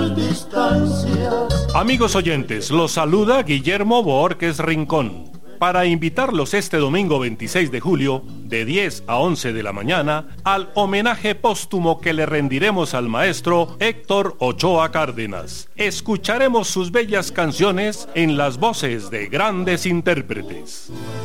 Amigos oyentes, los saluda Guillermo Borges Rincón para invitarlos este domingo 26 de julio de 10 a 11 de la mañana al homenaje póstumo que le rendiremos al maestro Héctor Ochoa Cárdenas. Escucharemos sus bellas canciones en las voces de grandes intérpretes.